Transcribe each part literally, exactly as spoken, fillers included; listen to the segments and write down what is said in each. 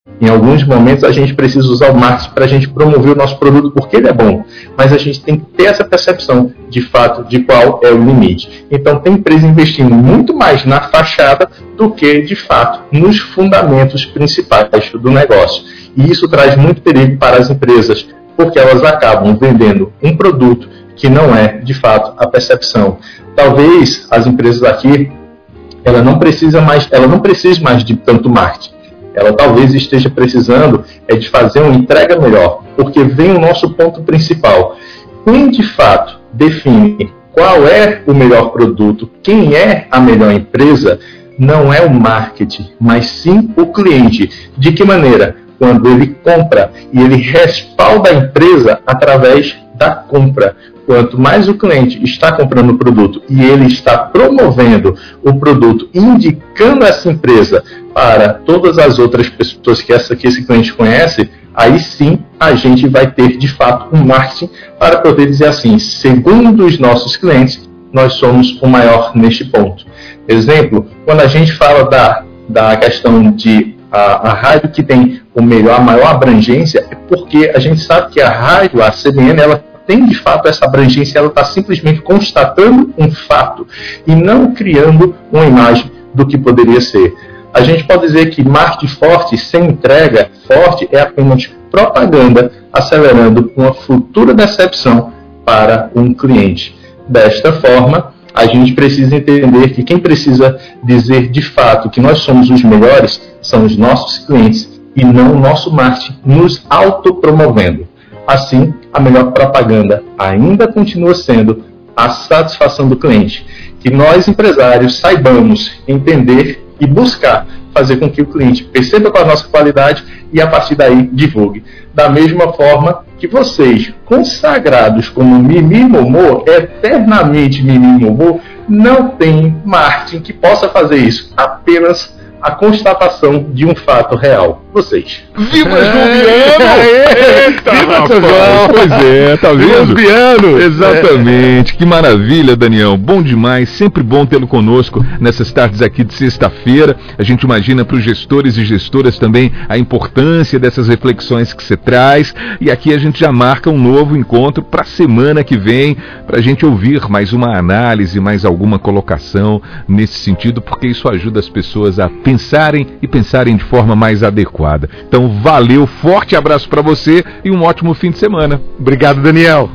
Em alguns momentos a gente precisa usar o marketing para a gente promover o nosso produto porque ele é bom, mas a gente tem que ter essa percepção de fato de qual é o limite. Então tem empresa investindo muito mais na fachada do que de fato nos fundamentos principais do negócio. E isso traz muito perigo para as empresas, porque elas acabam vendendo um produto que não é de fato a percepção. Talvez as empresas aqui ela não precisa mais, ela não precise mais de tanto marketing. Ela talvez esteja precisando é de fazer uma entrega melhor, porque vem o nosso ponto principal. Quem de fato define qual é o melhor produto, quem é a melhor empresa, não é o marketing, mas sim o cliente. De que maneira? Quando ele compra e ele respalda a empresa através da compra. Quanto mais o cliente está comprando o produto e ele está promovendo o produto, indicando essa empresa para todas as outras pessoas que, essa, que esse cliente conhece, aí sim a gente vai ter de fato um marketing para poder dizer assim, segundo os nossos clientes, nós somos o maior neste ponto. Exemplo, quando a gente fala da, da questão de a, a rádio que tem o melhor, a maior abrangência, é porque a gente sabe que a rádio, a C B N, ela tem de fato essa abrangência, ela está simplesmente constatando um fato e não criando uma imagem do que poderia ser. A gente pode dizer que marketing forte, sem entrega forte, é apenas propaganda, acelerando uma futura decepção para um cliente. Desta forma, a gente precisa entender que quem precisa dizer de fato que nós somos os melhores são os nossos clientes e não o nosso marketing nos autopromovendo. Assim, a melhor propaganda ainda continua sendo a satisfação do cliente. Que nós, empresários, saibamos entender e buscar fazer com que o cliente perceba qual é a nossa qualidade e, a partir daí, divulgue. Da mesma forma que vocês, consagrados como Mimi Momô, eternamente Mimi Momô, não tem marketing que possa fazer isso. Apenas a constatação de um fato real. Vocês. Viva Joviano! Eita, Viva João! Pois é, tá vendo? Joviano! Exatamente, é. Que maravilha, Daniel. Bom demais, sempre bom tê-lo conosco nessas tardes aqui de sexta-feira. A gente imagina para os gestores e gestoras também a importância dessas reflexões que você traz. E aqui a gente já marca um novo encontro para a semana que vem, para a gente ouvir mais uma análise, mais alguma colocação nesse sentido, porque isso ajuda as pessoas a pensarem e pensarem de forma mais adequada. Então, valeu, forte abraço para você e um ótimo fim de semana. Obrigado, Daniel.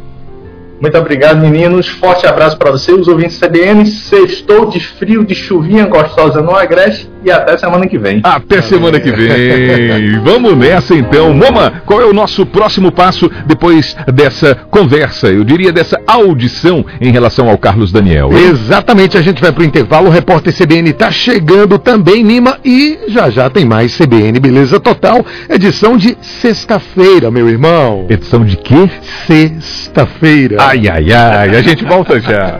Muito obrigado, meninos. Forte abraço para vocês, os ouvintes C B N. Sextou de frio, de chuvinha gostosa no Agreste. E até semana que vem. Até Valeu. semana que vem. Vamos nessa então. Moma, qual é o nosso próximo passo depois dessa conversa, eu diria dessa audição em relação ao Carlos Daniel? Hein? Exatamente, a gente vai pro intervalo. O repórter C B N tá chegando também, Nima. E já já tem mais C B N Beleza Total. Edição de sexta-feira, meu irmão. Edição de quê? Sexta-feira. Ai, ai, ai. A gente volta já.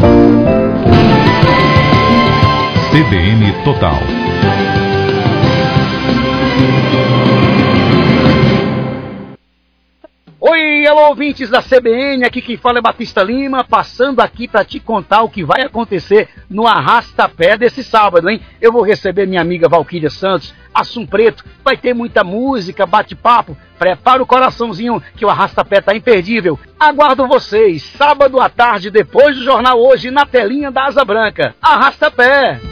C B N Total. Oi, alô, ouvintes da C B N, aqui quem fala é Batista Lima, passando aqui para te contar o que vai acontecer no Arrasta-Pé desse sábado, hein? Eu vou receber minha amiga Valquíria Santos, Assum Preto, vai ter muita música, bate-papo, prepara o coraçãozinho que o Arrasta-Pé tá imperdível. Aguardo vocês, sábado à tarde, depois do Jornal Hoje, na telinha da Asa Branca. Arrasta-Pé!